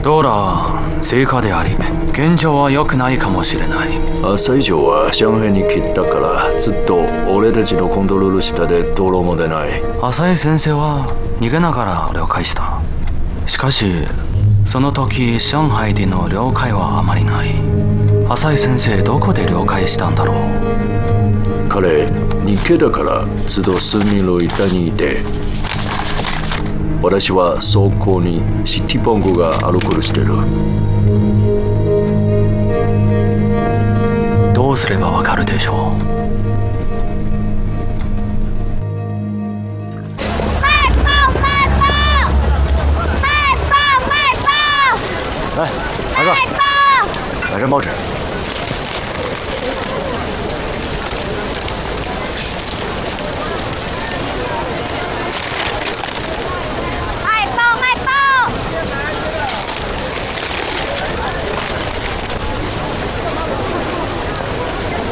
ドーラは成果であり、現状は良くないかもしれない。 朝以上は上海に来たからずっと俺たちのコントロール下で道路も出ない。 浅井先生は逃げながら了解した。しかしその時上海での了解はあまりない。浅井先生どこで了解したんだろう。 彼日系だからずっと数人の板にいて、私はそこにシティポンゴがアルコールしてる。 どうすればわかるでしょう。 来，大哥，买张报纸。